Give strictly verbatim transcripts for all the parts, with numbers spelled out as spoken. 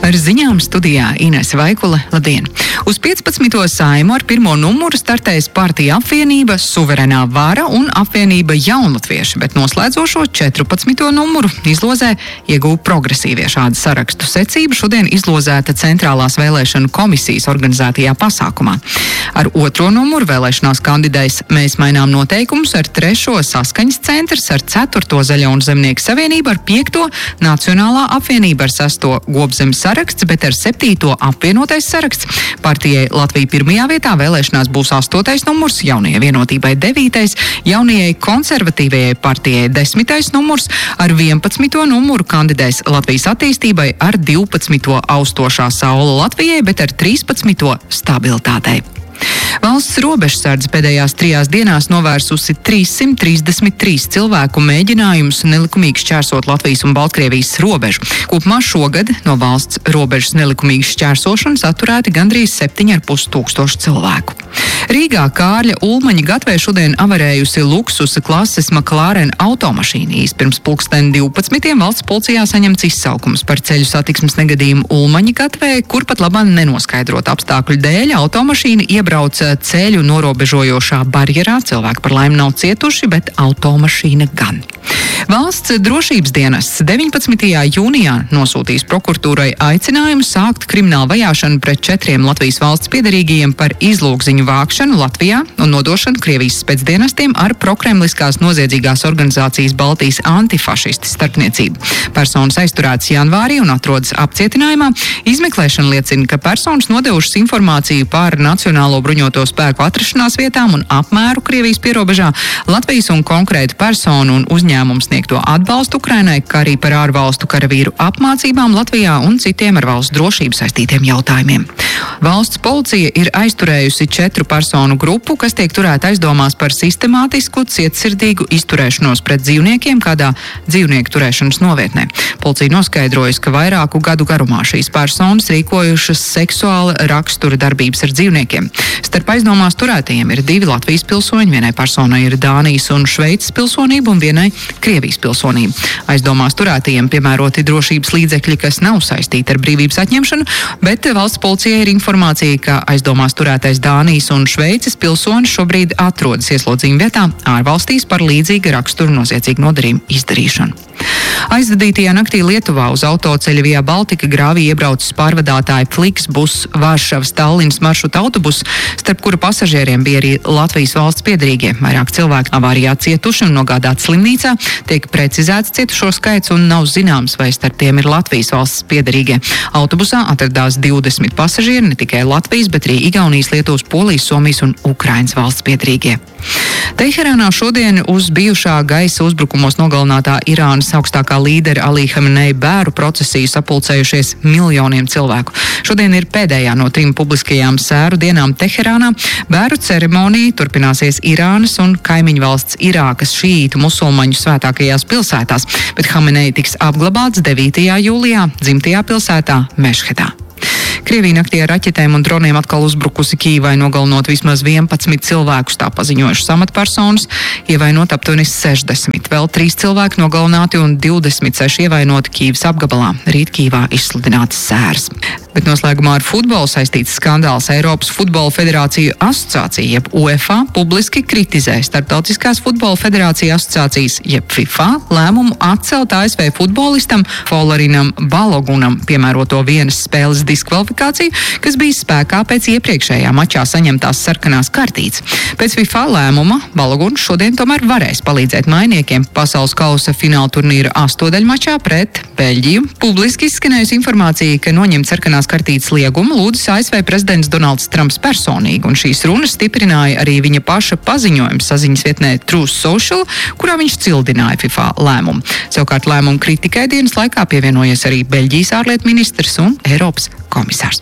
Ar ziņām studijā Inese Vaikule. Labdien! Uz piecpadsmito Saimu ar pirmo numuru startēs partija Apvienība, Suverenā vara un Apvienība Jaunatvieši, bet noslēdzošo četrpadsmito numuru izlozē ieguva progresīvie. Šādu sarakstu secību šodien izlozēta Centrālās vēlēšanu komisijas organizētajā pasākumā. Ar otro numuru vēlēšanās kandidēs Mēs mainām noteikumus, ar trešo Saskaņas centrs, ar ceturto Zaļo un Zemnieku savienību, ar piekto Nacionālā apvienība, ar sesto Gobzemes saraksts, bet ar septīto apvienotais saraksts. Partijai Latvija pirmajā vietā vēlēšanās būs astotais numurs, Jaunajai vienotībai devītais, Jaunajai konservatīvajai partijai desmitais numurs, ar vienpadsmito numuru kandidēs Latvijas attīstībai, ar divpadsmito austošā saule Latvijai, bet ar trīspadsmito stabilitātei. Valsts robežsardze pēdējās trijās dienās novērsusi trīssimt trīsdesmit trīs cilvēku mēģinājumus nelikumīgi šķērsot Latvijas un Baltkrievijas robežu. Kopumā šogad no valsts robežas nelikumīgi šķērsošanas atturēti gandrīz septiņi ar pus tūkstoši cilvēku. Rīgā Kārļa Ulmaņa gatavē šodien avarējusi luksusa klases McLaren automašīna. Īsti pirms pulksten divpadsmitiem valsts policijā saņemts izsaukums par ceļu satiksmes negadījumu Ulmaņa gatavē, kur pat labāk nenoskaidrot apstākļu dēļ automašīna iebrauca ceļu norobežojošā barjerā. Cilvēki par laimi nav cietuši, bet automašīna gan. Valsts drošības dienests deviņpadsmitajā jūnijā nosūtīs prokuratūrai aicinājumu sākt kriminālu vajāšanu pret četriem Latvijas valsts piederīgajiem par izlūgziņu vākšanu Latvijā un nodošanu Krievijas spēcdienestiem ar prokremliskās noziedzīgās organizācijas Baltijas antifašisti starpniecību. Personas aizturētas janvārī un atrodas apcietinājumā. Izmeklēšana liecina, ka personas nodevušas informāciju par Nacionālo bruņoto spēku atrašanās vietām un apmēru Krievijas pierobežā, Latvijas un konkrētu personu un uzņēmumu sniegto atbalstu Ukrainai, kā arī par ārvalstu karavīru apmācībām Latvijā un citiem ar valsts drošību saistītiem jautājumiem. Valsts policija ir aizturējusi četru personu grupu, kas tiek turēta aizdomās par sistemātisku, cietsirdīgu izturēšanos pret dzīvniekiem kādā dzīvnieku turēšanas novietnē. Policija noskaidrojusi, ka vairāku gadu garumā šīs personas rīkojušas seksuāla rakstura darbības ar dzīvniekiem. Starp aizdomās turētajiem ir divi Latvijas pilsoņi, vienai personai ir Dānijas un Šveices pilsonība un vienai Krievijas pilsonība. Aizdomās turētajiem piemēroti drošības līdzekļi, kas nav saistīti ar brīvības atņemšanu, bet valsts policijai ir informācija, ka aizdomās turētais Dānijas un Šveices pilsonis šobrīd atrodas ieslodzījuma vietā ārvalstīs par līdzīga rakstura noziedzīgu nodarījumu izdarīšanu. Aizvadītajā naktī Lietuvā uz autoceļa Via Baltica grāvī iebraucis pārvadātāja Flixbus Varšavas Tallinas maršruta autobus, starp kura pasažieriem bija arī Latvijas valsts piederīgie. Vairāk cilvēki avārijā cietuši un nogādāti slimnīcā. Tiek precizēts cietušo skaits un nav zināms, vai starp tiem ir Latvijas valsts piederīgie. Autobusā atradās divdesmit pasažieri, ne tikai Latvijas, bet arī Igaunijas, Lietuvas, Polijas, Somijas un Ukrainas valsts piederīgie. Teherānā šodien uz bijušā gaisa uzbrukumos nogalinātā Irānas augstākā līdera Alī Hamenei bēru procesiju sapulcējušies miljoniem cilvēku. Šodien ir pēdējā no trim publiskajām sēru dienām Teherānā. Bēru ceremonija turpināsies Irānas un kaimiņu valsts Irākas šīītu musulmaņu svētākajās pilsētās, bet Hamenei tiks apglabāts devītajā jūlijā dzimtajā pilsētā Mešhedā. Krievija naktī ar raķetēm un droniem atkal uzbrukusi Kīvai, nogalinot vismaz vienpadsmit cilvēkus, tā paziņojušas amatpersonas, ievainot aptuveni sešdesmit. Vēl trīs cilvēki nogalināti un divdesmit seši ievainoti Kīvas apgabalā. Rīt Kīvā izsludināts sērs. Bet noslēgumā ar futbolu saistīts skandāls. Eiropas futbola federāciju asociācija, jeb UEFA, publiski kritizē Starptautiskās futbola federācija asociācijas, jeb FIFA, lēmumu atcelt A S V futbolistam Folarinam Balogunam piemēroto vienas spēles diskvalifikāciju, kas bija spēkā pēc iepriekšējā mačā saņemtās sarkanās kartītes. Pēc FIFA lēmuma Baloguns šodien tomēr varēs palīdzēt mainiekiem pasaules kausa fināla turnīra astodaļmačā pret Beļģiju. Publiski izskanējusi informācija, ka noņemt sarkanās kartītes liegumu lūdzis A S V prezidents Donalds Trumps personīgi, un šīs runas stiprināja arī viņa paša paziņojums saziņas vietnē Truth Social, kurā viņš cildināja FIFA lēmumu. Savukārt lēmumu kritikai dienas laikā pievienojies arī Beļģijas ārlietu ministrs un Eiropas komisārs.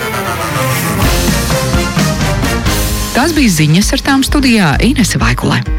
Tās bija ziņas, ar tām studijā Inese Vaikule.